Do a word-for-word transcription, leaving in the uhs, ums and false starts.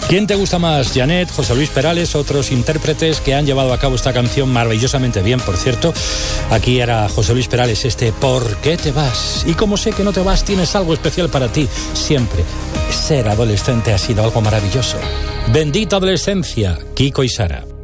¿Quién te gusta más, Janet, José Luis Perales, otros intérpretes que han llevado a cabo esta canción maravillosamente bien, por cierto? Aquí era José Luis Perales, este ¿Por qué te vas? Y como sé que no te vas, tienes algo especial para ti, siempre. Ser adolescente ha sido algo maravilloso. Bendita adolescencia, Kiko y Sara.